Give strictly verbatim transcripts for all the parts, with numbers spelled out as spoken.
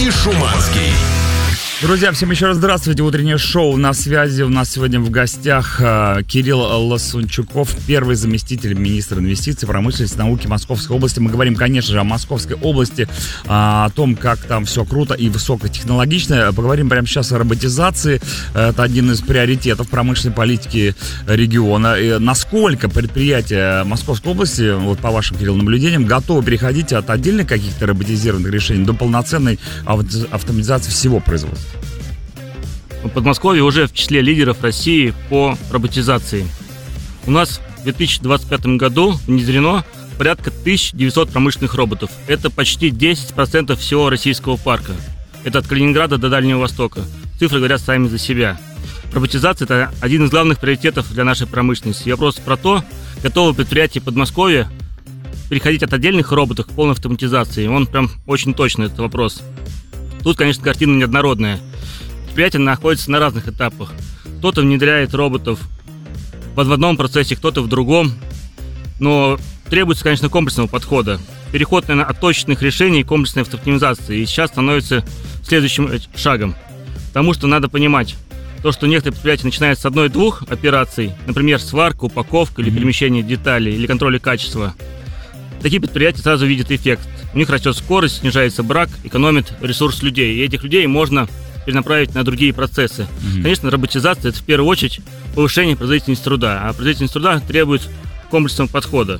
и Шуманский. Друзья, всем еще раз здравствуйте. Утреннее шоу на связи. У нас сегодня в гостях э, Кирилл Лосунчуков, первый заместитель министра инвестиций, промышленности, науки Московской области. Мы говорим, конечно же, о Московской области, э, о том, как там все круто и высокотехнологично. Поговорим прямо сейчас о роботизации. Это один из приоритетов промышленной политики региона. И насколько предприятия Московской области, вот по вашим, Кирилл, наблюдениям, готовы переходить от отдельных каких-то роботизированных решений до полноценной автоматизации всего производства? Подмосковье уже в числе лидеров России по роботизации. У нас в две тысячи двадцать пятом году внедрено порядка тысяча девятьсот промышленных роботов. Это почти десять процентов всего российского парка. Это от Калининграда до Дальнего Востока. Цифры говорят сами за себя. Роботизация – это один из главных приоритетов для нашей промышленности. И вопрос про то, готовы предприятия Подмосковья переходить от отдельных роботов к полной автоматизации. Он прям очень точный, этот вопрос. Тут, конечно, картина неоднородная. Предприятия находятся на разных этапах. Кто-то внедряет роботов в одном процессе, кто-то в другом. Но требуется, конечно, комплексного подхода. Переход, наверное, от точечных решений к комплексной автоматизации. И сейчас становится следующим шагом. Потому что надо понимать, то, что некоторые предприятия начинают с одной-двух операций, например, сварка, упаковка или перемещение деталей, или контроль качества. Такие предприятия сразу видят эффект. У них растет скорость, снижается брак, экономит ресурс людей. И этих людей можно перенаправить на другие процессы. Mm-hmm. Конечно, роботизация – это в первую очередь повышение производительности труда. А производительность труда требует комплексного подхода.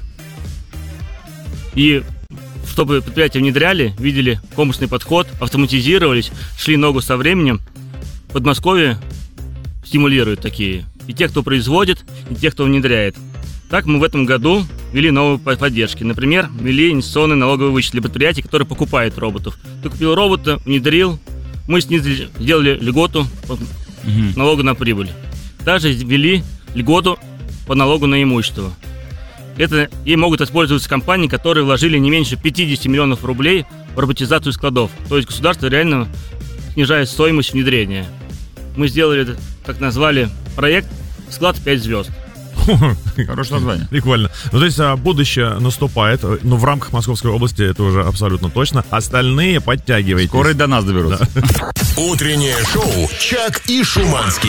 И чтобы предприятия внедряли, видели комплексный подход, автоматизировались, шли ногу со временем, Подмосковье стимулирует такие. И те, кто производит, и те, кто внедряет. Так мы в этом году ввели новые поддержки. Например, ввели инвестиционный налоговый вычет для предприятий, которые покупают роботов. Ты купил робота, внедрил, мы снизили, сделали льготу по uh-huh. налогу на прибыль. Также ввели льготу по налогу на имущество. Это и могут использоваться компании, которые вложили не меньше пятьдесят миллионов рублей в роботизацию складов. То есть государство реально снижает стоимость внедрения. Мы сделали, как назвали, проект «Склад пять звезд». Хорошее название. Прикольно. Ну, то есть будущее наступает, но в рамках Московской области это уже абсолютно точно. Остальные подтягивайтесь. Скоро и до нас доберутся. Да. Утреннее шоу «Чак и Шуманский».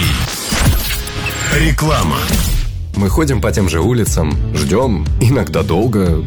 Реклама. Мы ходим по тем же улицам, ждем, иногда долго,